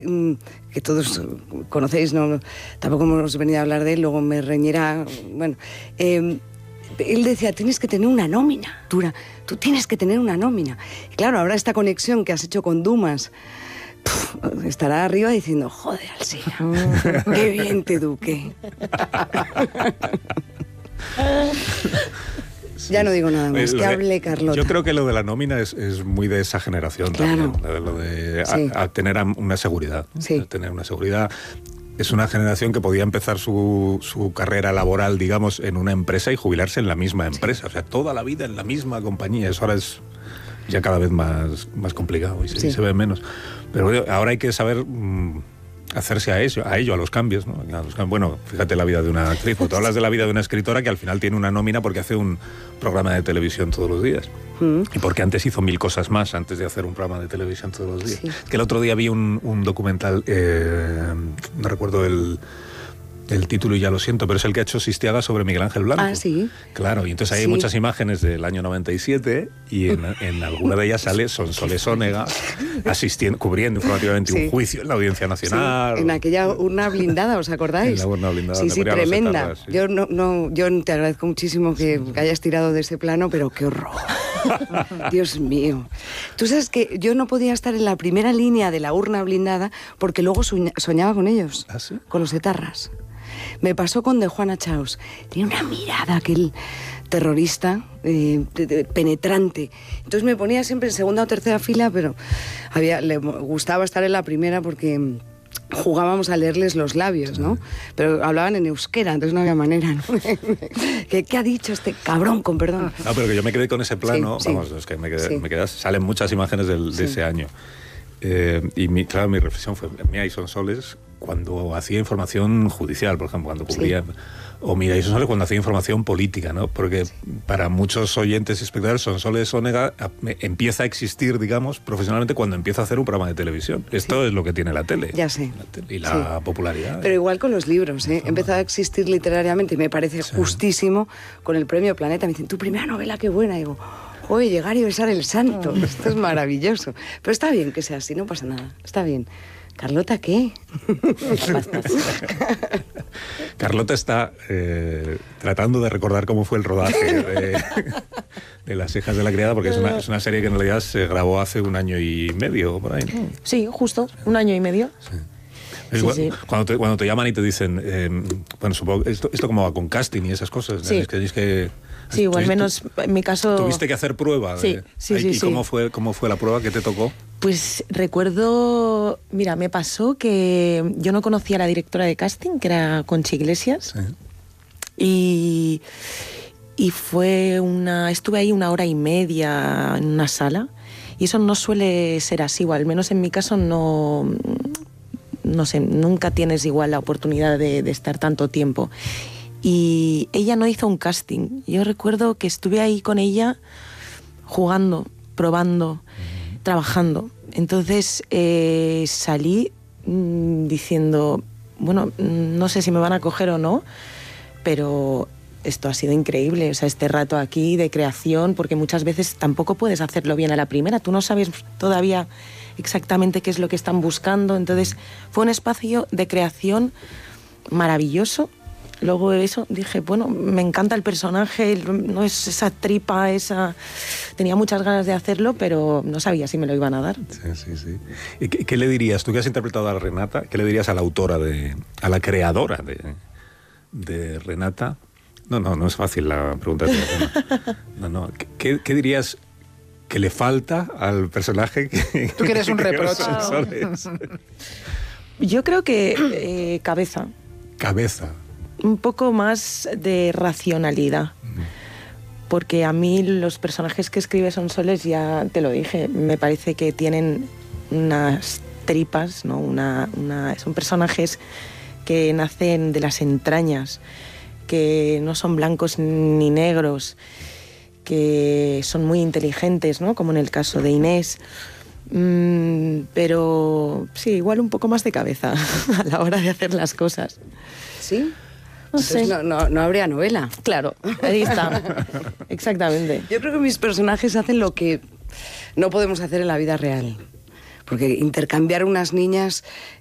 que todos conocéis, no, tampoco hemos venido a hablar de él, luego me reñirá, bueno, él decía, tienes que tener una nómina, tú tienes que tener una nómina. Y claro, ahora esta conexión que has hecho con Dumas, estará arriba diciendo, joder, Alsina, qué bien te eduqué. Ya no digo nada más, que hable Carlota. Yo creo que lo de la nómina es muy de esa generación, claro. También, lo de a tener una seguridad. Sí. Tener una seguridad. Es una generación que podía empezar su carrera laboral, digamos, en una empresa y jubilarse en la misma empresa. Sí. O sea, toda la vida en la misma compañía. Eso ahora es ya cada vez más complicado y se ve menos. Pero ahora hay que saber hacerse a ello, a los cambios, ¿no? Bueno, fíjate la vida de una actriz, tú hablas de la vida de una escritora que al final tiene una nómina porque hace un programa de televisión todos los días. Y porque antes hizo 1000 cosas más antes de hacer un programa de televisión todos los días. Sí. Es que el otro día vi un documental, no recuerdo el título y ya lo siento, pero es el que ha hecho Sistiaga sobre Miguel Ángel Blanco. Ah, sí. Claro, y entonces hay muchas imágenes del año 97 y en alguna de ellas sale Sonsoles Onega cubriendo informativamente un juicio en la Audiencia Nacional. Sí, en aquella urna blindada, ¿os acordáis? En la urna blindada. Sí, tremenda. Sí. Yo te agradezco muchísimo que hayas tirado de ese plano, pero qué horror. Dios mío. Tú sabes que yo no podía estar en la primera línea de la urna blindada porque luego soñaba con ellos. ¿Ah, sí? Con los etarras. Me pasó con de Juana Chaos. Tiene una mirada, aquel terrorista, penetrante. Entonces me ponía siempre en segunda o tercera fila, pero le gustaba estar en la primera porque jugábamos a leerles los labios, ¿no? Pero hablaban en euskera, entonces no había manera, ¿no? ¿Qué ha dicho este cabrón, con perdón? No, pero que yo me quedé con ese plano, es que me quedé, salen muchas imágenes de ese año. Y mi reflexión fue, mira, y Sonsoles cuando hacía información judicial, por ejemplo, cuando cubría, o mira, y Sonsoles cuando hacía información política, ¿no? Porque para muchos oyentes y espectadores, Sonsoles Onega empieza a existir, digamos, profesionalmente cuando empieza a hacer un programa de televisión. Esto es lo que tiene la tele. Ya sé. Y la popularidad. Pero igual con los libros, ¿eh? Empezó a existir literariamente y me parece justísimo con el Premio Planeta. Me dicen, tu primera novela, qué buena. Y digo, oye, llegar y besar el santo. Esto es maravilloso. Pero está bien que sea así, no pasa nada. Está bien. ¿Carlota qué? Carlota está tratando de recordar cómo fue el rodaje de Las hijas de la criada, porque es una serie que en realidad se grabó hace 1 año y medio, por ahí, ¿no? Sí, justo, 1 año y medio. Sí. Sí. Cuando te llaman y te dicen, bueno, supongo, esto como va con casting y esas cosas, sí. Tenéis que... Sí, o al menos en mi caso... ¿Tuviste que hacer prueba? Sí. ¿Y cómo fue la prueba que te tocó? Pues recuerdo... Mira, me pasó que yo no conocía a la directora de casting, que era Conchi Iglesias. Sí. Y estuve ahí 1 hora y media en una sala. Y eso no suele ser así, o al menos en mi caso no sé, nunca tienes igual la oportunidad de estar tanto tiempo. Y ella no hizo un casting. Yo recuerdo que estuve ahí con ella jugando, probando, trabajando. Entonces salí diciendo, bueno, no sé si me van a coger o no, pero esto ha sido increíble. O sea, este rato aquí de creación, porque muchas veces tampoco puedes hacerlo bien a la primera. Tú no sabes todavía exactamente qué es lo que están buscando. Entonces fue un espacio de creación maravilloso. Luego de eso dije, bueno, me encanta el personaje, no es esa tripa, tenía muchas ganas de hacerlo, pero no sabía si me lo iban a dar. Sí. ¿Y qué le dirías, tú que has interpretado a Renata, qué le dirías a la autora, a la creadora de Renata? No es fácil la pregunta. No. ¿Qué dirías que le falta al personaje? Tú que eres un reproche. Yo creo que cabeza. Cabeza. Un poco más de racionalidad. Porque a mí los personajes que escribe Sonsoles, ya te lo dije, me parece que tienen unas tripas, ¿no? Son personajes que nacen de las entrañas, que no son blancos ni negros, que son muy inteligentes, ¿no? Como en el caso de Inés. Pero sí, igual un poco más de cabeza a la hora de hacer las cosas. ¿Sí? No sé. No habría novela. Claro, ahí está. Exactamente. Yo creo que mis personajes hacen lo que no podemos hacer en la vida real. porque intercambiar unas niñas